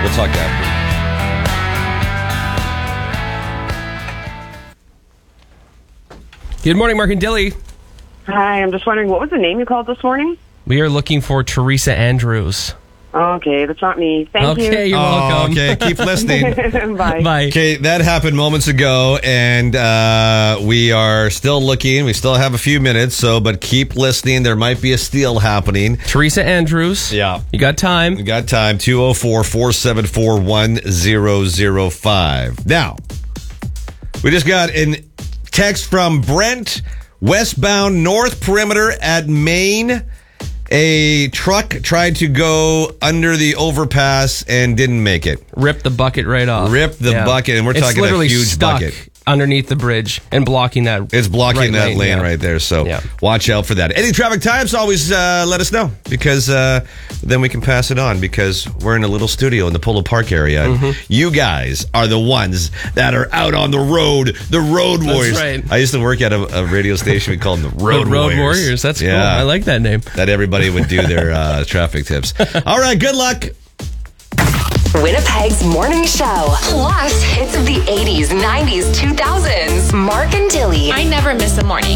We'll talk after. Good morning, Mark and Dilly. Hi, I'm just wondering, what was the name you called this morning? We are looking for Teresa Andrews. Okay, that's not me. Thank you. Okay, you're welcome. Okay, keep listening. Bye. Bye. Okay, that happened moments ago, and we are still looking. We still have a few minutes, but keep listening. There might be a steal happening. Teresa Andrews. Yeah. You got time. We got time. 204-474-1005. Now, we just got a text from Brent, westbound North Perimeter at Maine. A truck tried to go under the overpass and didn't make it. Rip the bucket right off. Rip the bucket, and we're talking literally a huge stuck bucket. Underneath the bridge and blocking that. It's blocking that lane right there, so watch out for that. Any traffic types, always let us know, because then we can pass it on, because we're in a little studio in the Polo Park area. Mm-hmm. You guys are the ones that are out on the road, the Road Warriors. That's right. I used to work at a radio station. We called them the Road Warriors. That's cool. I like that name. That everybody would do their traffic tips. All right, good luck. Winnipeg's morning show. Plus, hits of the 80s, 90s, 2000s. Mark and Dilly. I never miss a morning.